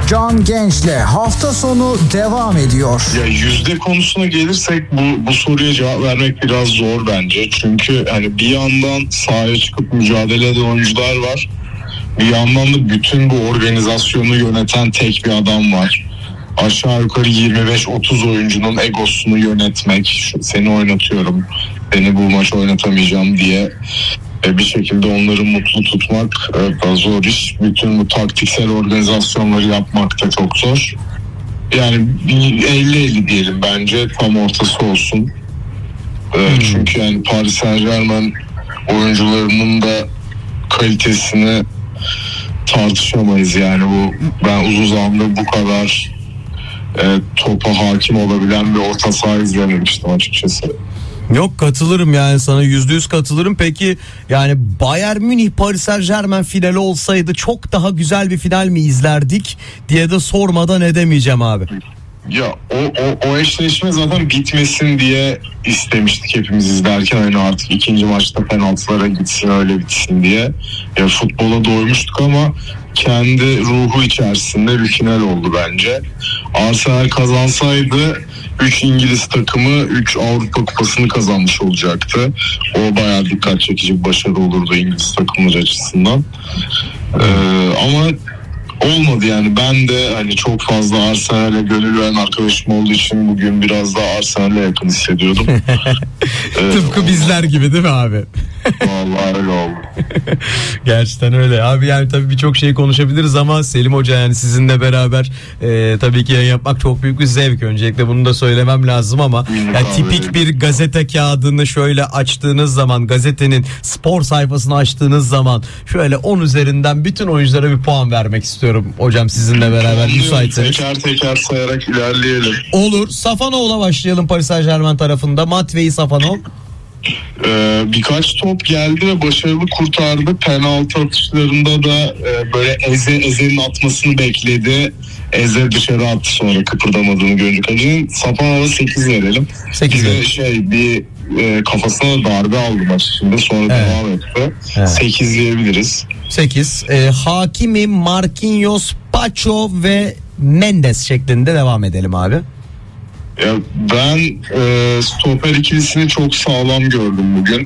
Can Genç'le hafta sonu devam ediyor. Ya yüzde konusuna gelirsek bu soruya cevap vermek biraz zor bence. Çünkü hani bir yandan sahaya çıkıp mücadele eden oyuncular var. Bir yandan da bütün bu organizasyonu yöneten tek bir adam var. Aşağı yukarı 25-30 oyuncunun egosunu yönetmek, seni oynatıyorum, beni bu maç oynatamayacağım diye bir şekilde onları mutlu tutmak da zor iş. Bütün bu taktiksel organizasyonları yapmak da çok zor. Yani 50-50 diyelim, bence tam ortası olsun. Çünkü yani Paris Saint-Germain oyuncularının da kalitesini tartışamayız yani. Ben uzun zamandır bu kadar topa hakim olabilen bir orta saha izlememiştim açıkçası. Yok, katılırım yani, sana %100 katılırım. Peki yani Bayern Münih Paris Saint-Germain finali olsaydı çok daha güzel bir final mi izlerdik diye de sormadan edemeyeceğim abi. Ya o eşleşme zaten bitmesin diye istemiştik hepimiz izlerken, hani artık ikinci maçta penaltılara gitsin, öyle bitsin diye. Ya futbola doymuştuk ama kendi ruhu içerisinde bir final oldu bence. Arsenal kazansaydı 3 İngiliz takımı 3 Avrupa Kupası'nı kazanmış olacaktı. O bayağı dikkat çekici bir başarı olurdu İngiliz takımları açısından. Ama olmadı yani. Ben de hani çok fazla Arsenal'e gönül veren arkadaşım olduğu için bugün biraz daha Arsenal'e yakın hissediyordum. Tıpkı bizler gibi değil mi abi? Vallahi öyle oldu. Gerçekten öyle abi. Yani tabii birçok şey konuşabiliriz ama Selim Hoca, yani sizinle beraber tabii ki yayın yapmak çok büyük bir zevk. Öncelikle bunu da söylemem lazım ama yani tipik bir gazete kağıdını şöyle açtığınız zaman, gazetenin spor sayfasını açtığınız zaman şöyle 10 üzerinden bütün oyunculara bir puan vermek istiyorum hocam, sizinle beraber müsaitseniz. Teker teker sayarak ilerleyelim. Olur. Safanov'la başlayalım Paris Saint-Germain tarafında. Matvei Safanov. Birkaç top geldi ve başarılı kurtardı. Penaltı atışlarında da böyle Eze'nin atmasını bekledi. Eze dışarı attı sonra kıpırdamadığını görünce kalecinin. Safanov'a 8 verelim. 8 bir kafasına da darbe aldı maç içinde, sonra devam etti. Evet. 8 diyebiliriz. 8. Hakimi, Marquinhos, Pacho ve Mendes şeklinde devam edelim abi. Ya ben stoper ikilisini çok sağlam gördüm bugün.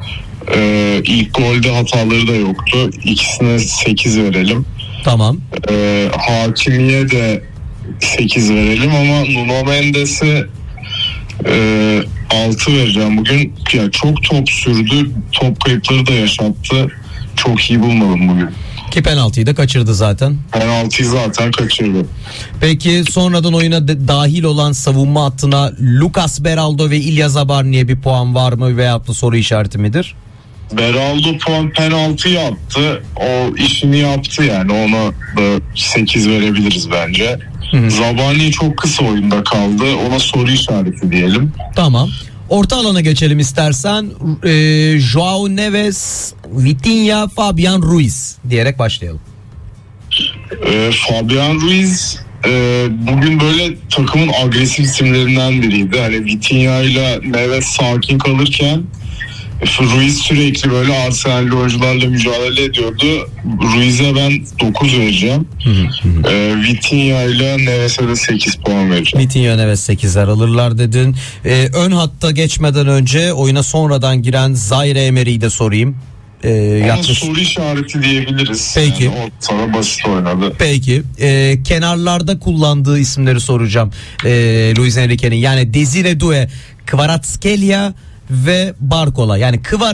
İlk golde hataları da yoktu. İkisine 8 verelim. Tamam. Hakimiye de 8 verelim ama Nuno Mendes'e 6 vereceğim bugün. Ya çok top sürdü, top kayıpları da yaşattı. Çok iyi bulmadım bugün. Ki penaltıyı da kaçırdı zaten. Penaltıyı zaten kaçırdı. Peki sonradan oyuna dahil olan savunma hattına Lucas Beraldo ve İlya Zabarni'ye bir puan var mı veyahut da soru işareti midir? Beraldo penaltı yaptı. O işini yaptı yani. Ona da 8 verebiliriz bence. Zabarni çok kısa oyunda kaldı. Ona soru işareti diyelim. Tamam. Orta alana geçelim istersen. Joao Neves, Vitinha, Fabian Ruiz diyerek başlayalım. Fabian Ruiz bugün böyle takımın agresif isimlerinden biriydi. Hani Vitinha ile Neves sakin kalırken Ruiz sürekli böyle Arsenal'li oyuncularla mücadele ediyordu. Ruiz'e ben 9 vereceğim. Vitinha ile Neves'e de 8 puan vereceğim. Vitinha, Neves 8'ler alırlar dedin. Ön hatta geçmeden önce oyuna sonradan giren Zaire Emery'i de sorayım. Soru işareti diyebiliriz. Peki. Yani o sana basit oynadı. Peki. Kenarlarda kullandığı isimleri soracağım. Luis Enrique'nin, yani Desire Doué, Kvaratskhelia ve Barcola. Yani